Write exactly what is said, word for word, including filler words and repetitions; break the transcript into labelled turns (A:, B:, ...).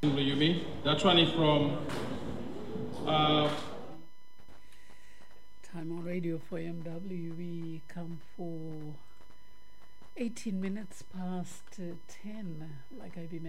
A: Yumi. That one is from uh,
B: Time on radio for M W. We come for eighteen minutes past uh, ten, like I be